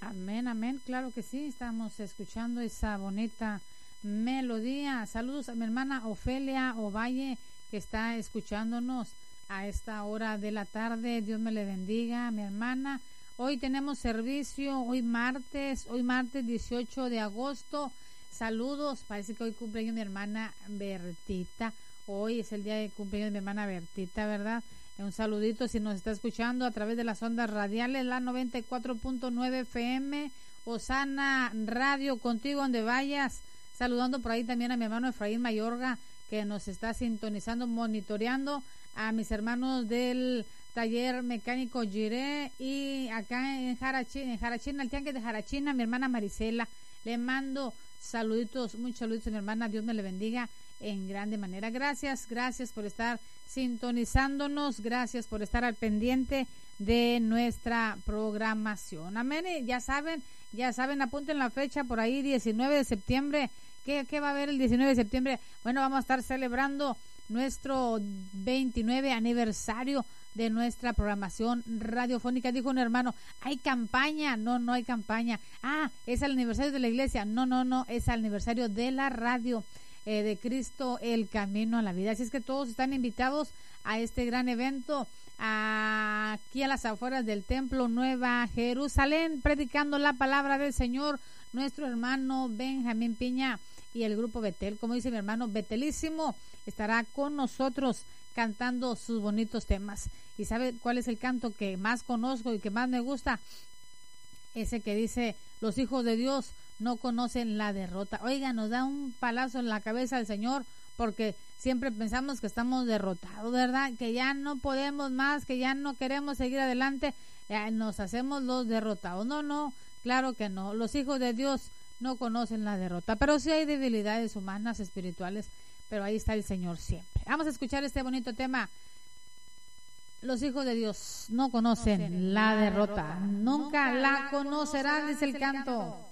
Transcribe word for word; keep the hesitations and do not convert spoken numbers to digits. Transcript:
Amén, amén, claro que sí, estamos escuchando esa bonita melodía. Saludos a mi hermana Ofelia Ovalle, que está escuchándonos a esta hora de la tarde. Dios me le bendiga, mi hermana. Hoy tenemos servicio, hoy martes, hoy martes dieciocho de agosto. Saludos, parece que hoy cumpleaños mi hermana Bertita. Hoy es el día de cumpleaños de mi hermana Bertita, ¿verdad? Un saludito si nos está escuchando a través de las ondas radiales, la noventa y cuatro punto nueve F M, Osana Radio, contigo donde vayas. Saludando por ahí también a mi hermano Efraín Mayorga, que nos está sintonizando, monitoreando, a mis hermanos del taller mecánico Giré, y acá en Jarachina, en Jarachina, el tianguis de Jarachina, mi hermana Marisela. Le mando saluditos, muchos saluditos a mi hermana, Dios me le bendiga en grande manera. Gracias, gracias por estar sintonizándonos, gracias por estar al pendiente de nuestra programación. Amén. Y ya saben, ya saben, apunten la fecha por ahí, diecinueve de septiembre. ¿Qué, qué va a haber el diecinueve de septiembre? Bueno, vamos a estar celebrando nuestro veintinueve aniversario de nuestra programación radiofónica. Dijo un hermano, ¿hay campaña? No, no hay campaña. Ah, es el aniversario de la iglesia. No, no, no, es el aniversario de la radio. Eh, de Cristo, el camino a la vida. Así es que todos están invitados a este gran evento a, aquí a las afueras del Templo Nueva Jerusalén, predicando la palabra del Señor, nuestro hermano Benjamín Piña y el grupo Betel, como dice mi hermano Betelísimo, estará con nosotros cantando sus bonitos temas. ¿Y sabe cuál es el canto que más conozco y que más me gusta? Ese que dice, los hijos de Dios no conocen la derrota. Oiga, nos da un palazo en la cabeza el Señor, porque siempre pensamos que estamos derrotados, ¿verdad? Que ya no podemos más, que ya no queremos seguir adelante, eh, nos hacemos los derrotados. No, no, claro que no. Los hijos de Dios no conocen la derrota, pero sí hay debilidades humanas, espirituales, pero ahí está el Señor siempre. Vamos a escuchar este bonito tema. Los hijos de Dios no conocen, no la, derrota. derrota. Nunca, Nunca la conocerán, dice el canto. canto.